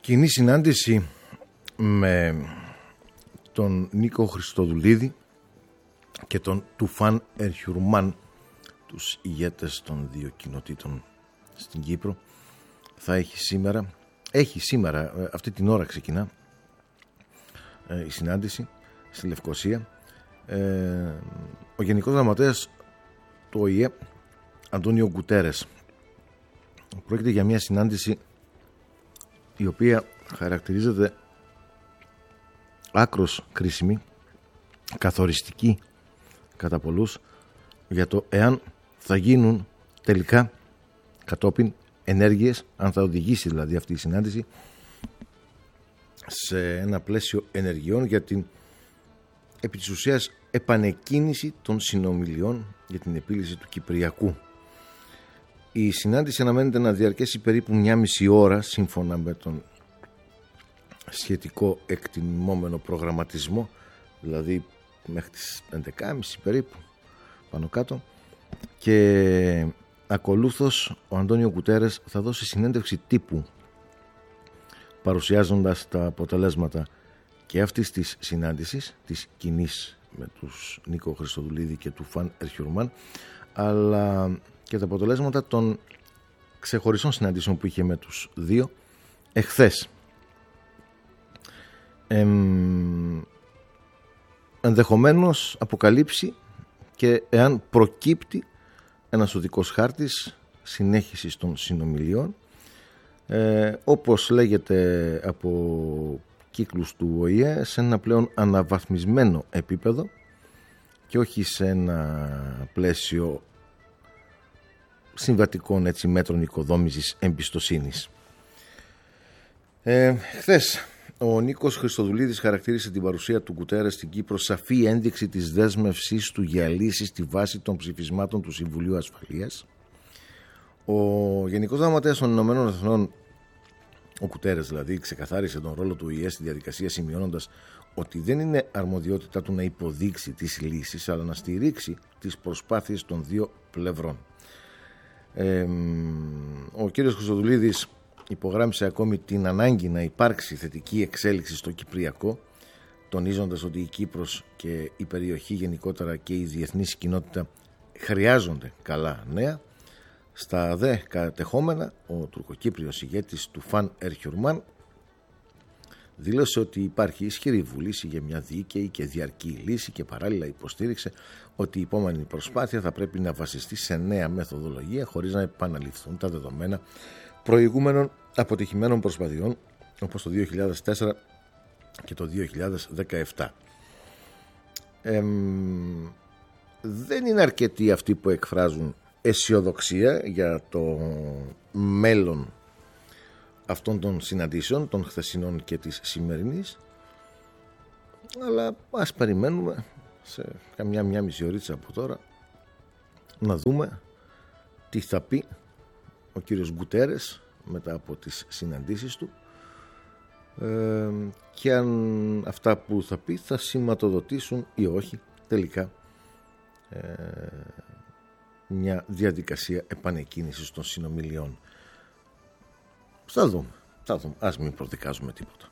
Κοινή συνάντηση με τον Νίκο Χριστοδουλίδη και τον Τουφάν Ερχιουρμάν, τους ηγέτες των δύο κοινοτήτων στην Κύπρο, θα έχει σήμερα, αυτή την ώρα ξεκινά η συνάντηση στη Λευκοσία. Ο Γενικός Γραμματέας του ΟΗΕ, Αντώνιο Γκουτέρες. Πρόκειται για μια συνάντηση η οποία χαρακτηρίζεται άκρος κρίσιμη, καθοριστική κατά πολλούς, για το εάν θα γίνουν τελικά κατόπιν ενέργειες, αν θα οδηγήσει δηλαδή αυτή η συνάντηση σε ένα πλαίσιο ενεργειών για την επί της ουσίας επανεκκίνηση των συνομιλιών για την επίλυση του Κυπριακού. Η συνάντηση αναμένεται να διαρκέσει περίπου 1,5 ώρα σύμφωνα με τον σχετικό εκτιμόμενο προγραμματισμό, δηλαδή μέχρι τις 11.30 περίπου πάνω κάτω, και ακολούθως ο Αντώνιο Γκουτέρες θα δώσει συνέντευξη τύπου παρουσιάζοντας τα αποτελέσματα και αυτής της συνάντησης, της κοινής με τους Νίκο Χριστοδουλίδη και του Φαν Ερχιουρμάν, αλλά και τα αποτελέσματα των ξεχωριστών συναντήσεων που είχε με τους δύο εχθές. Ενδεχομένως αποκαλύψει και εάν προκύπτει ένας οδικός χάρτης συνέχισης των συνομιλιών, όπως λέγεται από κύκλους του ΟΗΕ, σε ένα πλέον αναβαθμισμένο επίπεδο και όχι σε ένα πλαίσιο συμβατικών μέτρων οικοδόμησης εμπιστοσύνης. Χθες ο Νίκος Χριστοδουλίδης χαρακτήρισε την παρουσία του Γκουτέρες στην Κύπρο σαφή ένδειξη της δέσμευσής του για λύσεις στη βάση των ψηφισμάτων του Συμβουλίου Ασφαλείας. Ο Γενικός Γραμματέας των Ηνωμένων Εθνών, ο Γκουτέρες δηλαδή, ξεκαθάρισε τον ρόλο του ΟΗΕ στη διαδικασία, σημειώνοντας ότι δεν είναι αρμοδιότητά του να υποδείξει τις λύσεις, αλλά να στηρίξει τις προσπάθειες των δύο πλευρών. Ο κύριος Χριστοδουλίδης υπογράμμισε ακόμη την ανάγκη να υπάρξει θετική εξέλιξη στο Κυπριακό, τονίζοντας ότι η Κύπρος και η περιοχή γενικότερα και η διεθνής κοινότητα χρειάζονται καλά νέα. Στα δε κατεχόμενα, ο τουρκοκύπριος ηγέτης του Φαν Ερχιουρμάν δήλωσε ότι υπάρχει ισχυρή βούληση για μια δίκαιη και διαρκή λύση και παράλληλα υποστήριξε ότι η επόμενη προσπάθεια θα πρέπει να βασιστεί σε νέα μεθοδολογία χωρίς να επαναληφθούν τα δεδομένα προηγούμενων αποτυχημένων προσπαθειών όπως το 2004 και το 2017. Δεν είναι αρκετοί αυτοί που εκφράζουν αισιοδοξία για το μέλλον αυτών των συναντήσεων, των χθεσινών και της σημερινής, αλλά ας περιμένουμε σε μια μισή ωρίτσα από τώρα να δούμε τι θα πει ο κύριος Γκουτέρες μετά από τις συναντήσεις του και αν αυτά που θα πει θα σηματοδοτήσουν ή όχι τελικά μια διαδικασία επανεκκίνησης των συνομιλιών. Θα δούμε. Ας μην προδικάζουμε τίποτα.